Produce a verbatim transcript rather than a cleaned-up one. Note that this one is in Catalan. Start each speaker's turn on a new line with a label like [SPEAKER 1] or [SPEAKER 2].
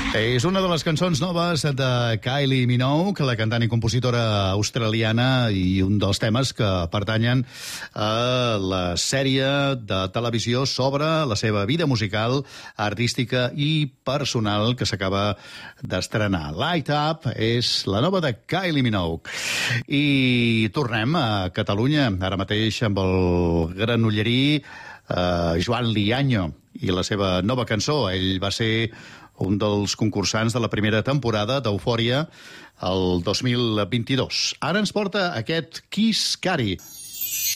[SPEAKER 1] És una de les cançons noves de Kylie Minogue, la cantant i compositora australiana, i un dels temes que pertanyen a la sèrie de televisió sobre la seva vida musical, artística i personal que s'acaba d'estrenar. Light Up és la nova de Kylie Minogue. I tornem a Catalunya, ara mateix amb el granollerí eh, Joan Liaño i la seva nova cançó. Ell va ser un dels concursants de la primera temporada d'Eufòria el dos mil vint-i-dos. Ara ens porta aquest Kiss Cari.